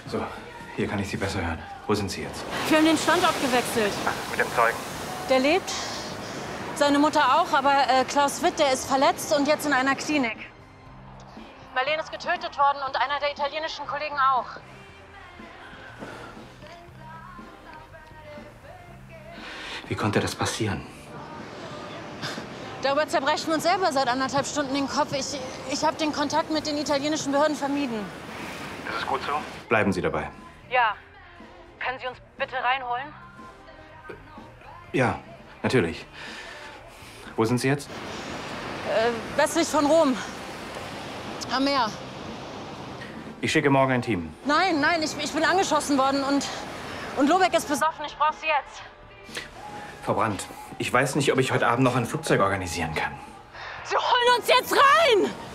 So, hier kann ich Sie besser hören. Wo sind Sie jetzt? Wir haben den Standort gewechselt. Mit dem Zeugen? Der lebt, seine Mutter auch, aber Klaus Witt, der ist verletzt und jetzt in einer Klinik. Marlene ist getötet worden und einer der italienischen Kollegen auch. Wie konnte das passieren? Darüber zerbrechen wir uns selber seit 1,5 Stunden den Kopf. Ich habe den Kontakt mit den italienischen Behörden vermieden. Ist es gut so? Bleiben Sie dabei. Ja. Können Sie uns bitte reinholen? Ja, natürlich. Wo sind Sie jetzt? Westlich von Rom. Am Meer. Ich schicke morgen ein Team. Nein, ich bin angeschossen worden und Lobeck ist besoffen. Ich brauche Sie jetzt. Frau Brandt, ich weiß nicht, ob ich heute Abend noch ein Flugzeug organisieren kann. Sie holen uns jetzt rein!